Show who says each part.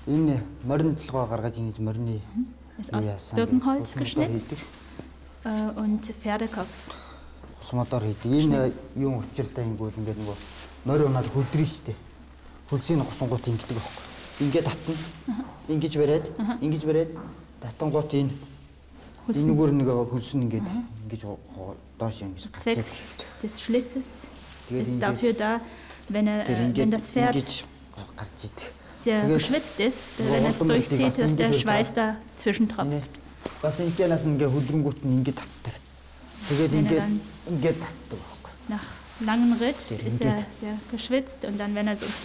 Speaker 1: Энэ морин толгой гаргаж ингэж морины
Speaker 2: Ist aus Birkenholz geschnitzt und Pferdekopf.
Speaker 1: Усмодоор хийдэг. Энэ юм учиртай ингүүл ингээд нөгөө морь унаад хөлдрөн штэ. Хөлсийн хусангууд ингэдэг байхгүй. Ингээд татна. Ингэж бариад татангууд энэ нүгээр нэг хөлсөн ингээд ингэж доош ингэж
Speaker 2: Zweck des Schlitzes ist dafür da, wenn das Pferd sehr geschwitzt ist, wenn es durchzieht, dass der Schweiß da zwischentropft.
Speaker 1: Бас энэчнээс ингээ хөлдрөнгүүт нь ингээ татдаг. Тэгээд ингээ татдаг байхгүй.
Speaker 2: Nach langem Ritt ist er sehr geschwitzt und dann, wenn er so zieht,